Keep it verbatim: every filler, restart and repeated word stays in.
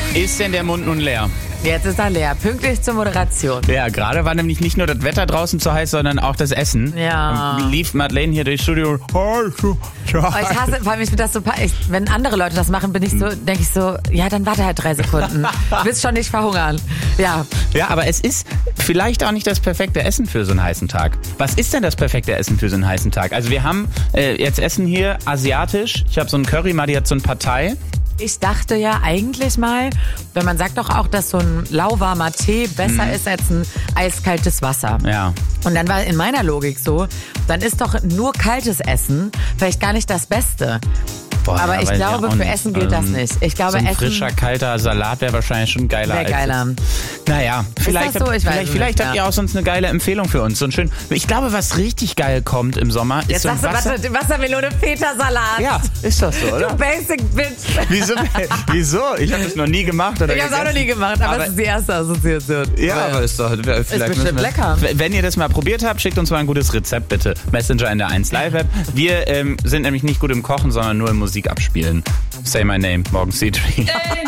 Ist denn der Mund nun leer? Jetzt ist er leer, pünktlich zur Moderation. Ja, gerade war nämlich nicht nur das Wetter draußen zu heiß, sondern auch das Essen. Ja. Und lief Madeleine hier durchs Studio. Oh, ich hasse, vor allem ich finde das so, ich, wenn andere Leute das machen, bin ich so, denke ich so, ja, dann warte halt drei Sekunden. Du willst schon nicht verhungern. Ja. Ja, aber es ist vielleicht auch nicht das perfekte Essen für so einen heißen Tag. Was ist denn das perfekte Essen für so einen heißen Tag? Also wir haben äh, jetzt Essen hier asiatisch. Ich habe so einen Curry, Madi hat so ein Pad Thai. Ich dachte ja eigentlich mal, wenn man sagt doch auch, dass so ein lauwarmer Tee besser mhm. ist als ein eiskaltes Wasser. Ja. Und dann war in meiner Logik so, dann ist doch nur kaltes Essen vielleicht gar nicht das Beste. Boah, aber ja, ich glaube, ja für nicht. Essen gilt das nicht. Ich glaube, so ein Essen frischer, kalter Salat wäre wahrscheinlich schon geiler. Wäre geiler. Als naja, vielleicht, so? habt, vielleicht, vielleicht nicht, habt ja. ihr auch sonst eine geile Empfehlung für uns. So ein schön, ich glaube, was richtig geil kommt im Sommer, ist Jetzt so ein sagst Wasser... du Wassermelone Feta-Salat. Ja, ist das so, oder? Du Basic Bitch. Wieso? Wieso? Ich habe das noch nie gemacht. Oder ich habe es auch noch nie gemacht, aber, aber es ist die erste Assoziation. Ja, ja. aber ist doch... Vielleicht ist bestimmt wir, lecker. Wenn ihr das mal probiert habt, schickt uns mal ein gutes Rezept, bitte. Messenger in der eins Live App. Wir ähm, sind nämlich nicht gut im Kochen, sondern nur im Musik abspielen. Say my name, Morgan C drei.